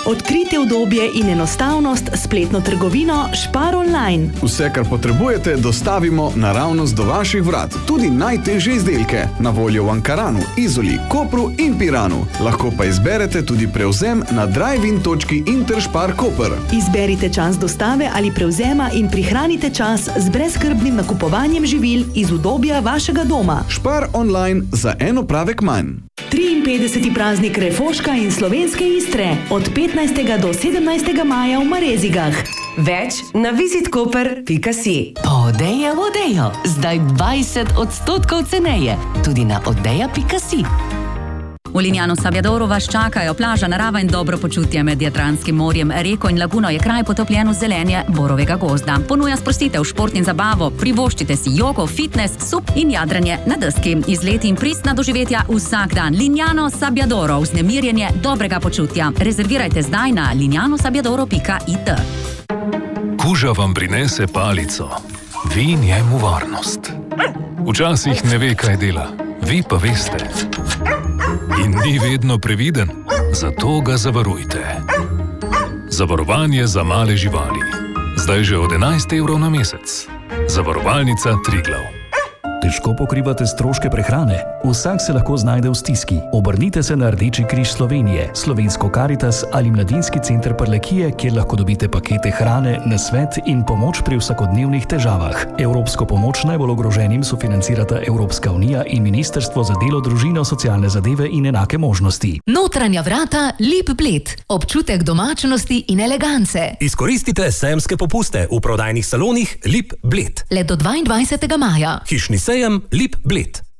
Odkrite udobje in enostavnost s spletno trgovino Spar Online. Vse, kar potrebujete, dostavimo naravnost do vaših vrat. Tudi najtežje izdelke. Na voljo v Ankaranu, Izoli, Kopru in Piranu. Lahko pa izberete tudi prevzem na drive-in točki Interspar Koper. Izberite čas dostave ali prevzema in prihranite čas z brezskrbnim nakupovanjem živil iz udobja vašega doma. Spar Online za en opravek manj. 53. praznik Refoška in slovenske Istre od 15. do 17. maja v Marezigah. Več na visitkoper.si. Odeja, zdaj 20% ceneje, tudi na odeja.si. V Lignano Sabbiadoru vas čakajo plaža, narava in dobro počutje med Jadranskim morjem, reko in laguno je kraj potopljen v zelenje borovega gozda. Ponuja sprostitev, šport in zabavo, privoščite si jogo, fitness, sup in jadranje na deski. Izleti in pristna doživetja vsak dan. Lignano Sabbiadoro, vznemirjenje dobrega počutja. Rezervirajte zdaj na lignanosabiadoro.it. Kuža vam prinese palico, vi njemu varnost. Včasih ne ve, kaj dela, vi pa veste. In ni vedno previden, zato ga zavarujte. Zavarovanje za male živali. Zdaj že od 11 evrov na mesec. Zavarovalnica Triglav. Težko pokrivate stroške prehrane? Vsak se lahko znajde v stiski. Obrnite se na Rdeči križ Slovenije, Slovensko Karitas ali Mladinski center Prlekije, kjer lahko dobite pakete hrane, nasvet in pomoč pri vsakodnevnih težavah. Evropsko pomoč najbolj ogroženim sofinancirata Evropska unija in Ministrstvo za delo, družino, socialne zadeve in enake možnosti. Notranja vrata Lip Bled. Občutek domačnosti in elegance. Izkoristite sejemske popuste v prodajnih salonih Lip Bled. Le do 22. maja. Hišni sejem Lip Bled.